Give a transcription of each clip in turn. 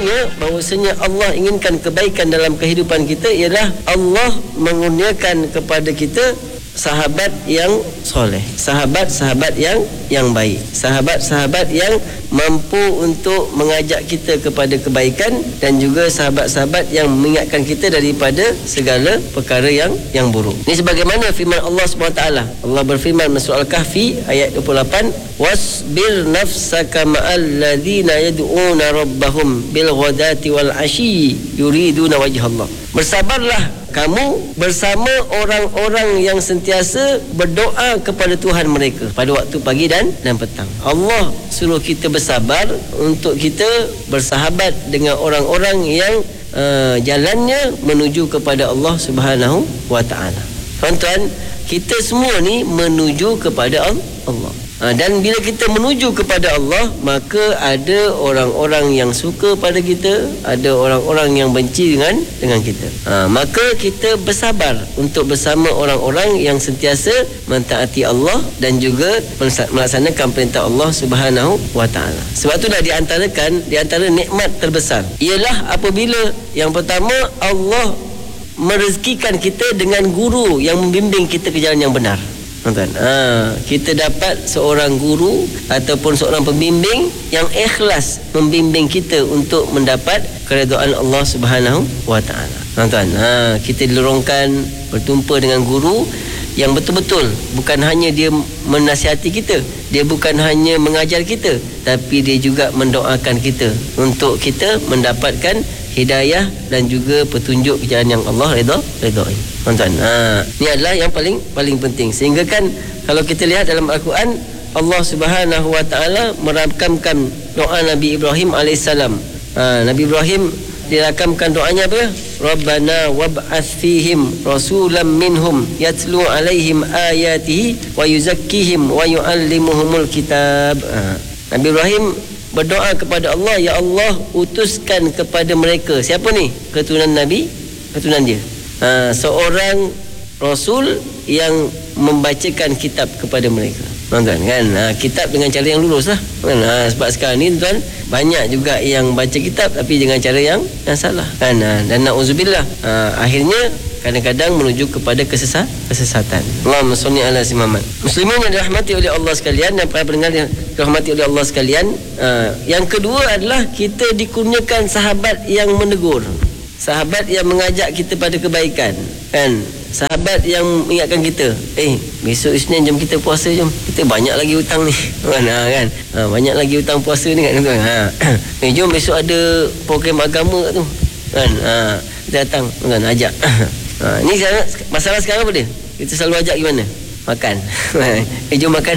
Sebenarnya bahawasanya Allah inginkan kebaikan dalam kehidupan kita ialah Allah mengurniakan kepada kita sahabat yang soleh, sahabat-sahabat yang baik, sahabat-sahabat yang mampu untuk mengajak kita kepada kebaikan, dan juga sahabat-sahabat yang mengingatkan kita daripada segala perkara yang buruk. Ini sebagaimana firman Allah SWT. Allah berfirman dalam surah Al-Kahfi ayat 28, wasbir nafsaka ma'al ladzina yad'una rabbahum bil ghadati wal ashi yuriduna wajhallah. Bersabarlah kamu bersama orang-orang yang sentiasa berdoa kepada Tuhan mereka pada waktu pagi dan petang. Allah suruh kita bersabar untuk kita bersahabat dengan orang-orang yang jalannya menuju kepada Allah Subhanahu wa taala. Tuan-tuan, kita semua ni menuju kepada Allah. Dan bila kita menuju kepada Allah, maka ada orang-orang yang suka pada kita, ada orang-orang yang benci dengan kita. Maka kita bersabar untuk bersama orang-orang yang sentiasa mentaati Allah dan juga melaksanakan perintah Allah Subhanahu wa taala. Sebab tu dah di antara nikmat terbesar ialah apabila yang pertama Allah merezekikan kita dengan guru yang membimbing kita ke jalan yang benar. Kita dapat seorang guru ataupun seorang pembimbing yang ikhlas membimbing kita untuk mendapat keredaan Allah Subhanahu wa taala. Tuan-tuan, kita dilorongkan bertumpa dengan guru yang betul-betul bukan hanya dia menasihati kita, dia bukan hanya mengajar kita, tapi dia juga mendoakan kita untuk kita mendapatkan hidayah dan juga petunjuk ke jalan yang Allah redai. Tuan-tuan, ini adalah yang paling penting. Sehingga kan kalau kita lihat dalam Al-Quran, Allah Subhanahu wa taala merakamkan doa Nabi Ibrahim alaihissalam. Nabi Ibrahim dirakamkan doanya apa? Rabbana wab'ats fihim rasulan minhum yatlu alaihim ayatihi wa yuzakkihim wa yuallimuhumul kitab. Nabi Ibrahim berdoa kepada Allah, ya Allah, utuskan kepada mereka. Siapa ni? Keturunan Nabi, keturunan dia. Seorang rasul yang membacakan kitab kepada mereka. Tuan-tuan kan, kitab dengan cara yang lurus lah kan? Sebab sekarang ni tuan, banyak juga yang baca kitab tapi dengan cara yang salah kan? Dan na'udzubillah, akhirnya kadang-kadang menuju kepada kesesatan. Allahumma shalli ala Muhammad. Muslimin yang dirahmati oleh Allah sekalian dan para pendengar yang dirahmati oleh Allah sekalian, yang kedua adalah kita dikurniakan sahabat yang menegur, sahabat yang mengajak kita pada kebaikan kan? Sahabat yang mengingatkan kita, besok Isnin jom kita puasa, jom, kita banyak lagi hutang ni kan? Banyak lagi hutang puasa ni kan? Jom besok ada program agama kat tu kan? Kita datang kan, ajak. Ni masalah sekarang apa dia? Kita selalu ajak gimana? Makan. Jom makan.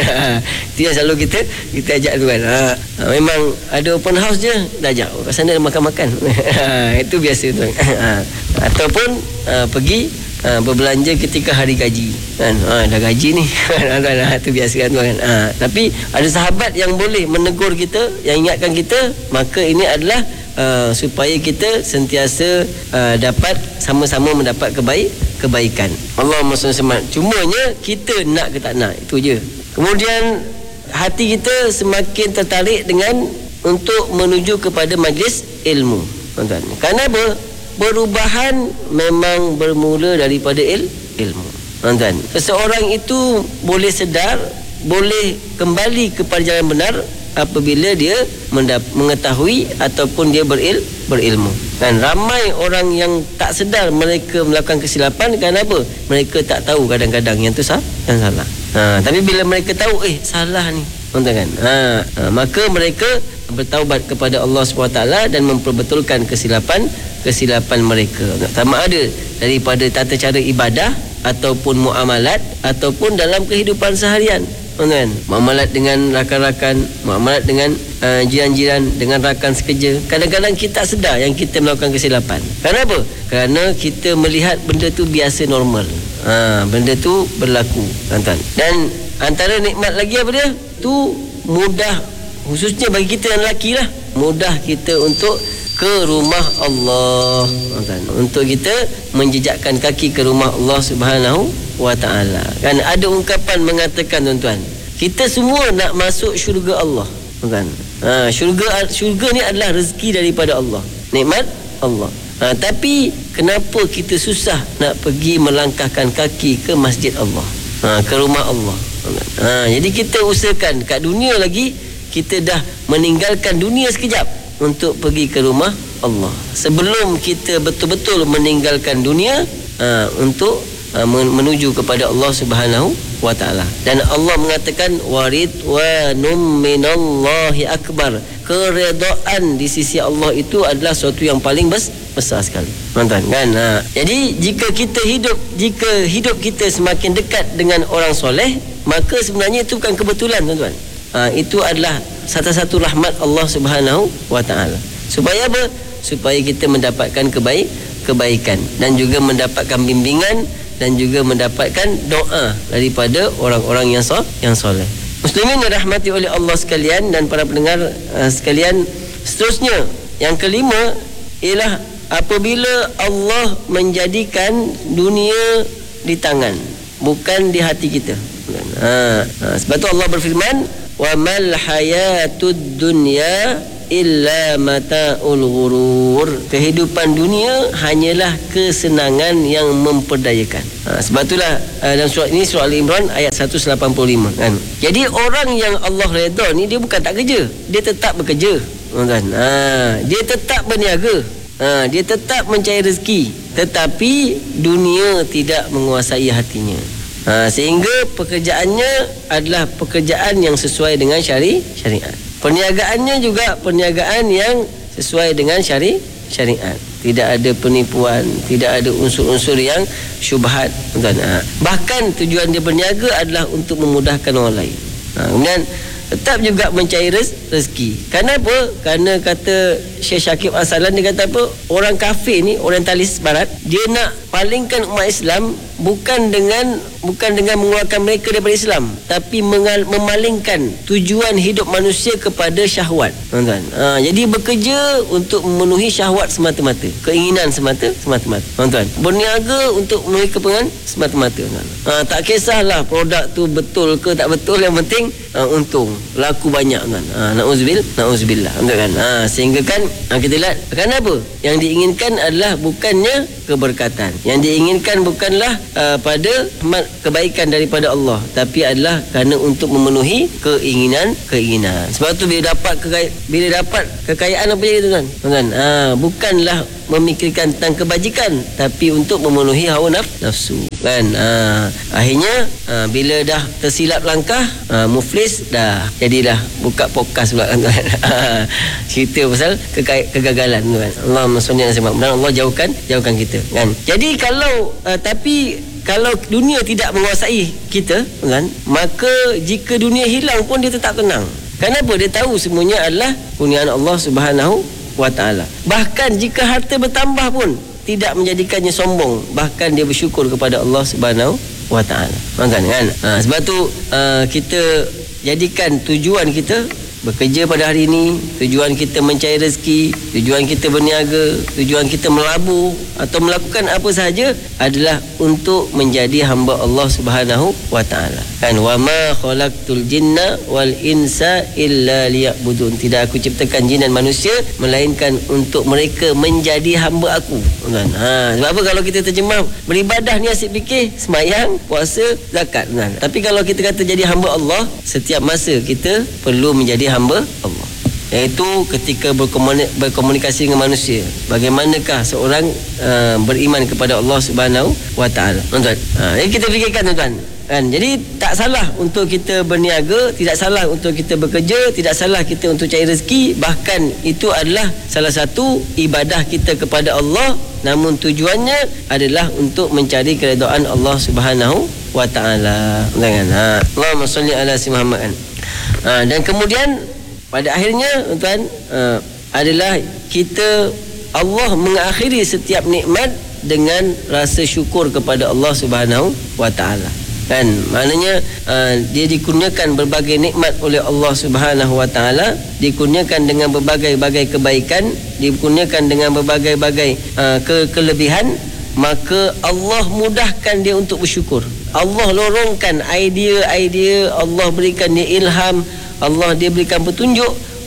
Itu yang selalu kita ajak tu kan. Memang ada open house je, dah ajak. Kat sana ada makan-makan. Itu biasa tu. Ataupun pergi berbelanja ketika hari gaji kan? Dah gaji ni. Itu biasa kan, kan? Tapi ada sahabat yang boleh menegur kita, yang ingatkan kita, maka ini adalah supaya kita sentiasa dapat sama-sama mendapat kebaikan. Allahumma shalli alaihi. Cumanya kita nak ke tak nak, itu je. Kemudian hati kita semakin tertarik dengan untuk menuju kepada majlis ilmu. Tuan-tuan, kerana apa? Perubahan memang bermula daripada ilmu. Tuan-tuan, seseorang itu boleh sedar, boleh kembali kepada jalan benar apabila dia mengetahui ataupun dia berilmu. Dan ramai orang yang tak sedar mereka melakukan kesilapan. Kenapa? Mereka tak tahu kadang-kadang yang tu yang salah. Tapi bila mereka tahu salah ni, tuan-tuan kan, maka mereka bertaubat kepada Allah SWT dan memperbetulkan kesilapan mereka. Sama ada daripada tata cara ibadah ataupun muamalat ataupun dalam kehidupan seharian. Tuan-tuan, muamalat dengan rakan-rakan, muamalat dengan jiran-jiran, dengan rakan sekerja. Kadang-kadang kita tak sedar yang kita melakukan kesilapan. Kenapa? Kerana kita melihat benda tu biasa, normal. Benda tu berlaku, tuan-tuan. Dan antara nikmat lagi apa dia? Tu mudah, khususnya bagi kita yang lelaki lah, mudah kita untuk ke rumah Allah, tuan-tuan. Untuk kita menjejakkan kaki ke rumah Allah Subhanahu wa ta'ala. Kan ada ungkapan mengatakan, tuan-tuan, kita semua nak masuk syurga Allah, tuan-tuan. Syurga ni adalah rezeki daripada Allah, nikmat Allah. Tapi kenapa kita susah nak pergi melangkahkan kaki ke masjid Allah, ke rumah Allah? Jadi kita usahakan kat dunia lagi, kita dah meninggalkan dunia sekejap untuk pergi ke rumah Allah sebelum kita betul-betul meninggalkan dunia untuk menuju kepada Allah Subhanahu wa ta'ala. Dan Allah mengatakan waridwanum minallahi akbar, keredaan di sisi Allah itu adalah sesuatu yang paling besar sekali, tuan-tuan, kan? Jadi jika hidup kita semakin dekat dengan orang soleh, maka sebenarnya itu bukan kebetulan, tuan-tuan. Itu adalah satu-satu rahmat Allah Subhanahu wa ta'ala. Supaya apa? Supaya kita mendapatkan kebaikan dan juga mendapatkan bimbingan dan juga mendapatkan doa daripada orang-orang yang soleh. Muslimin yang dirahmati oleh Allah sekalian dan para pendengar sekalian, seterusnya yang kelima ialah apabila Allah menjadikan dunia di tangan, bukan di hati kita. Sebab tu Allah berfirman, wa mal hayatud dunya illa mata'ul ghurur. Kehidupan dunia hanyalah kesenangan yang memperdayakan. Sebab itulah dalam surah ini, surah Al-Imran ayat 185, kan. Jadi orang yang Allah redha ni, dia bukan tak kerja, dia tetap bekerja, kan. Dia tetap berniaga, dia tetap mencari rezeki, tetapi dunia tidak menguasai hatinya. Sehingga pekerjaannya adalah pekerjaan yang sesuai dengan syariat. Perniagaannya juga perniagaan yang sesuai dengan syariat. Tidak ada penipuan, tidak ada unsur-unsur yang syubhat. Bahkan tujuan dia berniaga adalah untuk memudahkan orang lain. Kemudian tetap juga mencari rezeki. Kenapa? Kerana kata Syekh Syakib Al-Salan, dia kata apa? Orang kafir ni, orientalis barat, dia nak palingkan umat Islam bukan dengan mengeluarkan mereka daripada Islam, tapi memalingkan tujuan hidup manusia kepada syahwat, tuan-tuan. Jadi bekerja untuk memenuhi syahwat semata-mata, keinginan semata-mata, tuan-tuan. Berniaga untuk memenuhi kepentingan semata-mata, tuan-tuan. Tak kisahlah produk tu betul ke tak betul, yang penting untung, laku banyak, tuan. Nauzubillah, tuan-tuan. Sehingga kan kita lihat, kenapa? Yang diinginkan adalah bukannya keberkatan. Yang diinginkan bukanlah pada kebaikan daripada Allah, tapi adalah kerana untuk memenuhi keinginan. Sebab tu bila dapat kekayaan apa jadi, tuan? Bukanlah memikirkan tentang kebajikan, tapi untuk memenuhi hawa nafsu, kan. Akhirnya bila dah tersilap langkah, muflis dah, jadilah buka podcast pula, kan. Cerita pasal kegagalan, kan. Allahumma shalli ala sayyidina Muhammad. Allah jauhkan kita, kan. Jadi kalau dunia tidak menguasai kita, kan, maka jika dunia hilang pun dia tetap tenang. Kenapa? Dia tahu semuanya adalah kurniaan Allah Subhanahu wa ta'ala. Bahkan jika harta bertambah pun tidak menjadikannya sombong, bahkan dia bersyukur kepada Allah Subhanahu wa ta'ala, kan. Sebab tu kita jadikan tujuan kita bekerja pada hari ini, tujuan kita mencari rezeki, tujuan kita berniaga, tujuan kita melabur atau melakukan apa sahaja adalah untuk menjadi hamba Allah Subhanahu wa ta'ala, kan. Wa ma khalaqtul jinna wal insa illa liya'budun. Tidak aku ciptakan jin dan manusia melainkan untuk mereka menjadi hamba aku, kan. Sebab apa? Kalau kita terjemah beribadah ni asyik fikir sembahyang, puasa, zakat, kan. Tapi kalau kita kata jadi hamba Allah, setiap masa kita perlu menjadi hamba Allah, iaitu ketika berkomunikasi dengan manusia. Bagaimanakah seorang beriman kepada Allah Subhanahu wa ta'ala, tuan-tuan. Jadi kita fikirkan, tuan-tuan, kan. Jadi tak salah untuk kita berniaga, tidak salah untuk kita bekerja, tidak salah kita untuk cari rezeki. Bahkan itu adalah salah satu ibadah kita kepada Allah, namun tujuannya adalah untuk mencari keredaan Allah Subhanahu wa ta'ala, kan. Allahumma shalli ala sayyidina Muhammad. Dan kemudian pada akhirnya, tuan, adalah kita, Allah mengakhiri setiap nikmat dengan rasa syukur kepada Allah Subhanahu wa ta'ala, kan. Maknanya dia dikurniakan berbagai nikmat oleh Allah Subhanahu wa ta'ala, dikurniakan dengan berbagai-bagai kebaikan, dikurniakan dengan berbagai-bagai kelebihan, maka Allah mudahkan dia untuk bersyukur. Allah lorongkan idea-idea, Allah berikan dia ilham, Allah dia berikan petunjuk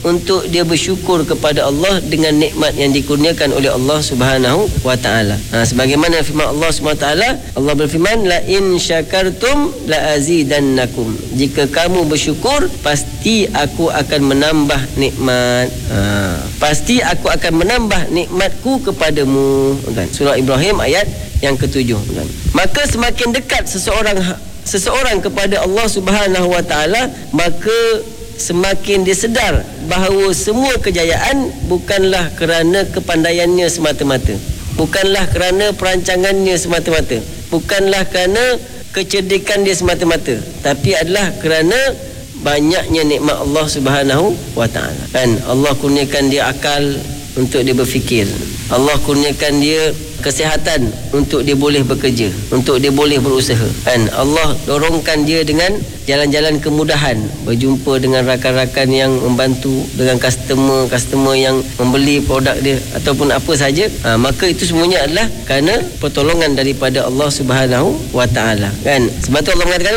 untuk dia bersyukur kepada Allah dengan nikmat yang dikurniakan oleh Allah Subhanahu wa taala. Sebagaimana firman Allah Subhanahu wa taala, Allah berfirman, la in syakartum la azidannakum. Jika kamu bersyukur, pasti aku akan menambah nikmat. Pasti aku akan menambah nikmatku kepadamu. Surah Ibrahim ayat yang ke-7. Maka semakin dekat seseorang kepada Allah Subhanahu wa taala, maka semakin dia sedar bahawa semua kejayaan bukanlah kerana kepandaiannya semata-mata, bukanlah kerana perancangannya semata-mata, bukanlah kerana kecerdikan dia semata-mata, tapi adalah kerana banyaknya nikmat Allah Subhanahu wa taala. Kan Allah kurniakan dia akal untuk dia berfikir. Allah kurniakan dia kesihatan untuk dia boleh bekerja, untuk dia boleh berusaha. Kan Allah dorongkan dia dengan jalan-jalan kemudahan, berjumpa dengan rakan-rakan yang membantu, dengan customer yang membeli produk dia ataupun apa saja. Maka itu semuanya adalah kerana pertolongan daripada Allah Subhanahu wa taala. Kan sebab tu Allah mengatakan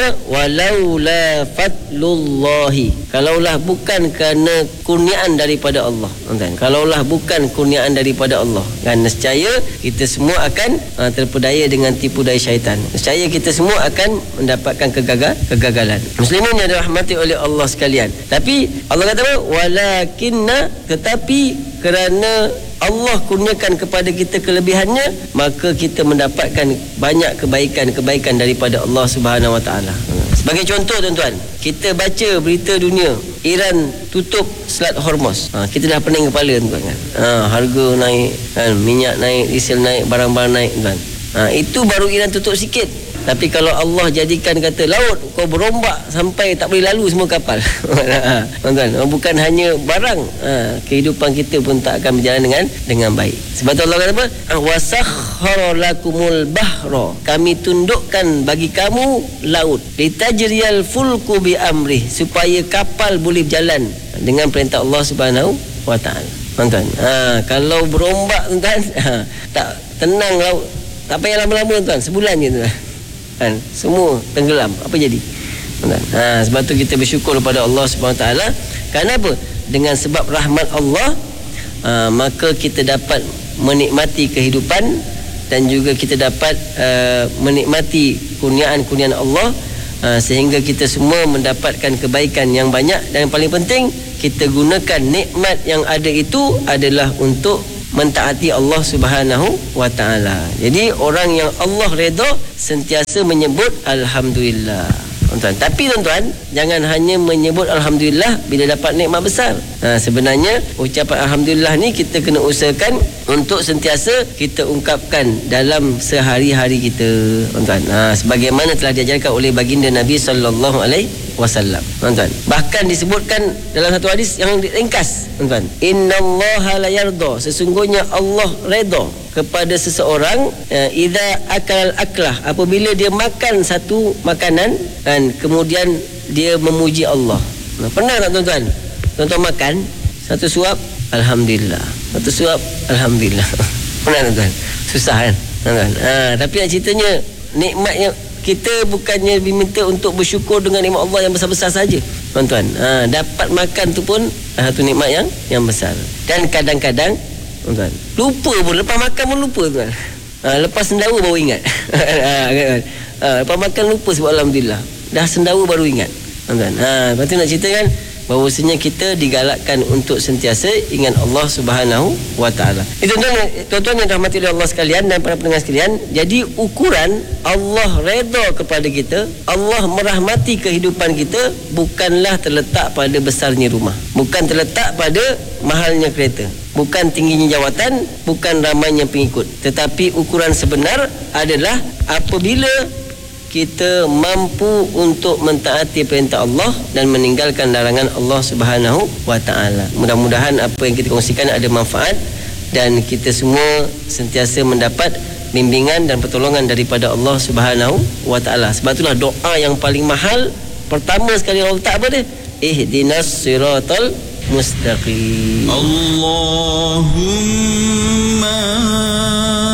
walaula fadlullahi, kalaulah bukan kerana kurniaan daripada Allah, kan, kalaulah bukan kurniaan daripada Allah, kan nescaya kita semua akan terpedaya dengan tipu daya syaitan. Nescaya kita semua akan mendapatkan kegagalan. Muslimin yang dirahmati oleh Allah sekalian. Tapi Allah kata walakinna, tetapi kerana Allah kurniakan kepada kita kelebihannya, maka kita mendapatkan banyak kebaikan daripada Allah Subhanahu wa taala. Sebagai contoh tuan-tuan, kita baca berita dunia, Iran tutup Selat Hormuz. Kita dah pening kepala tuan kan. Harga naik, kan, minyak naik, diesel naik, barang-barang naik kan. Itu baru Iran tutup sikit. Tapi kalau Allah jadikan kata laut kau berombak sampai tak boleh lalu semua kapal. Tuan-tuan, bukan hanya barang, kehidupan kita pun tak akan berjalan dengan baik. Sebab tu Allah kata apa? Wasakhkhara lakumul bahra, kami tundukkan bagi kamu laut, litajriyal fulku bi amrih, supaya kapal boleh berjalan dengan perintah Allah Subhanahu wa taala. Tuan-tuan, kalau berombak tuan-tuan, tak tenang laut, tak payah lama-lama tuan, sebulan je tuan. Kan semua tenggelam, apa jadi? Sebab tu kita bersyukur kepada Allah Subhanahu taala. Kerana apa? Dengan sebab rahmat Allah, maka kita dapat menikmati kehidupan dan juga kita dapat menikmati kurniaan-kurniaan Allah, sehingga kita semua mendapatkan kebaikan yang banyak. Dan yang paling penting, kita gunakan nikmat yang ada itu adalah untuk mentaati Allah Subhanahu wa taala. Jadi orang yang Allah redha sentiasa menyebut alhamdulillah. Tuan-tuan, tapi tuan-tuan, jangan hanya menyebut alhamdulillah bila dapat nikmat besar. Sebenarnya ucapan alhamdulillah ni kita kena usahakan untuk sentiasa kita ungkapkan dalam sehari-hari kita, tuan-tuan. Sebagaimana telah diajarkan oleh baginda Nabi sallallahu alaihi wasallam. Tuan-tuan, bahkan disebutkan dalam satu hadis yang ringkas, tuan-tuan, innallaha la yarda, sesungguhnya Allah redha kepada seseorang idza akal aklah, apabila dia makan satu makanan dan kemudian dia memuji Allah. Pernah tak tuan-tuan? Tuan-tuan makan satu suap, alhamdulillah. Satu suap, alhamdulillah. Pernah tuan-tuan? Susah kan? Tuan-tuan. Tapi yang ceritanya nikmatnya kita bukannya diminta untuk bersyukur dengan nikmat Allah yang besar-besar saja, tuan-tuan. Dapat makan tu pun satu nikmat yang besar. Dan kadang-kadang tuan-tuan lupa pun, lepas makan pun lupa tuan. Lepas sendawa baru ingat. Lepas makan lupa sebab alhamdulillah. Dah sendawa baru ingat, tuan-tuan. Lepas tu nak ceritakan bahawasanya kita digalakkan untuk sentiasa ingat Allah Subhanahu wa taala. Itu tuan-tuan yang dirahmati oleh Allah sekalian dan para pendengar sekalian. Jadi ukuran Allah redha kepada kita, Allah merahmati kehidupan kita, bukanlah terletak pada besarnya rumah, bukan terletak pada mahalnya kereta, bukan tingginya jawatan, bukan ramainya pengikut. Tetapi ukuran sebenar adalah apabila kita mampu untuk mentaati perintah Allah dan meninggalkan larangan Allah Subhanahu wa taala. Mudah-mudahan apa yang kita kongsikan ada manfaat dan kita semua sentiasa mendapat bimbingan dan pertolongan daripada Allah Subhanahu wa taala. Sebab itulah doa yang paling mahal pertama sekali Allah letak apa dia? Ihdinas siratal mustaqim. Allahumma